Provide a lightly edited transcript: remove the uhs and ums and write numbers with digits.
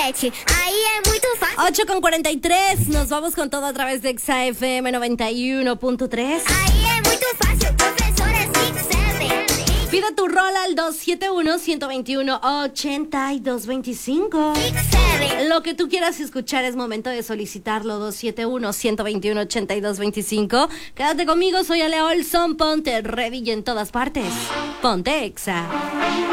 site. Aí é muito fácil. 8:43, nos vamos con todo a través de Exa FM 91.3. Aí é muito fácil, professora Six Seven. Pide tu rol al 271-121-8225. Six Seven. Lo que tú quieras escuchar es momento de solicitarlo. 271-121-8225. Quédate conmigo, soy Ale Olson. Ponte ready y en todas partes. Ponte Exa.